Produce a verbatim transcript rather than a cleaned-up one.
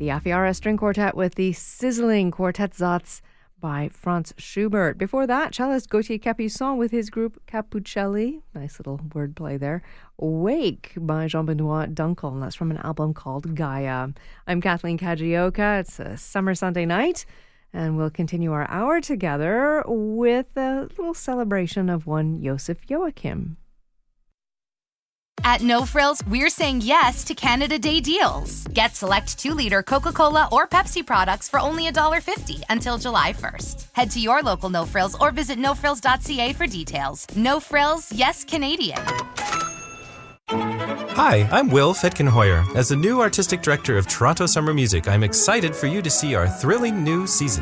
The Afiara String Quartet with the sizzling Quartet Satz by Franz Schubert. Before that, cellist Gauthier Capuçon with his group Capucelli. Nice little wordplay there. Wake by Jean-Benoit Dunkel. And that's from an album called Gaia. I'm Kathleen Kajioka. It's a summer Sunday night. And we'll continue our hour together with a little celebration of one Joseph Joachim. At No Frills, we're saying yes to Canada Day deals. Get select two-liter Coca-Cola or Pepsi products for only one dollar fifty until July first. Head to your local No Frills or visit no frills dot c a for details. No Frills, yes Canadian. Hi, I'm Will Fetkenhoyer. As the new artistic director of Toronto Summer Music, I'm excited for you to see our thrilling new season.